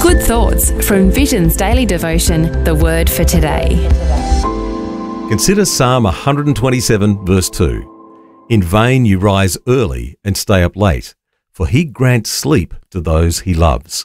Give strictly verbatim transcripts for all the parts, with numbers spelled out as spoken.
Good thoughts from Vision's daily devotion, The Word for Today. Consider Psalm one twenty-seven, verse two. In vain you rise early and stay up late, for he grants sleep to those he loves.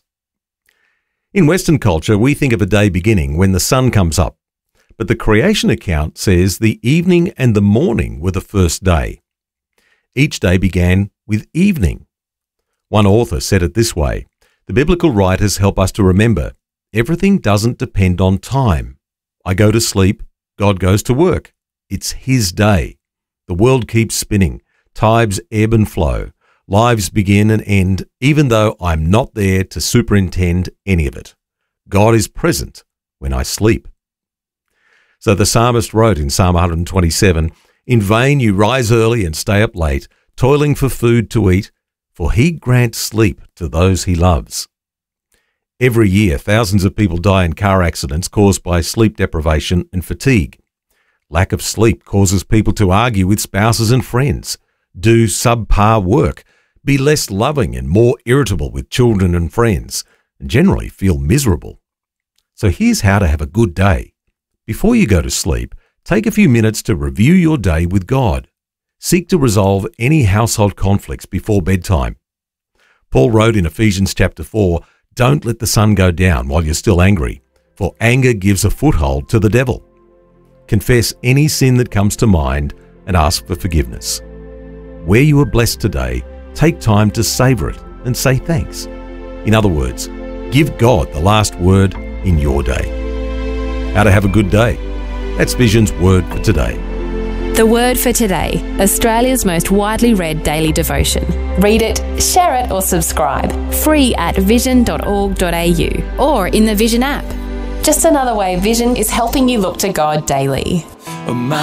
In Western culture, we think of a day beginning when the sun comes up, but the creation account says the evening and the morning were the first day. Each day began with evening. One author said it this way: the biblical writers help us to remember everything doesn't depend on time. I go to sleep, God goes to work. It's his day. The world keeps spinning. Tides ebb and flow. Lives begin and end, even though I'm not there to superintend any of it. God is present when I sleep. So the psalmist wrote in Psalm one twenty-seven, in vain you rise early and stay up late, toiling for food to eat, for he grants sleep to those he loves. Every year, thousands of people die in car accidents caused by sleep deprivation and fatigue. Lack of sleep causes people to argue with spouses and friends, do subpar work, be less loving and more irritable with children and friends, and generally feel miserable. So here's how to have a good day. Before you go to sleep, take a few minutes to review your day with God. Seek to resolve any household conflicts before bedtime. Paul wrote in Ephesians chapter four, don't let the sun go down while you're still angry, for anger gives a foothold to the devil. Confess any sin that comes to mind and ask for forgiveness. Where you are blessed today, take time to savor it and say thanks. In other words, give God the last word in your day. How to have a good day? That's Vision's Word for Today. The Word for Today, Australia's most widely read daily devotion. Read it, share it or subscribe. Free at vision dot org dot a u or in the Vision app. Just another way Vision is helping you look to God daily.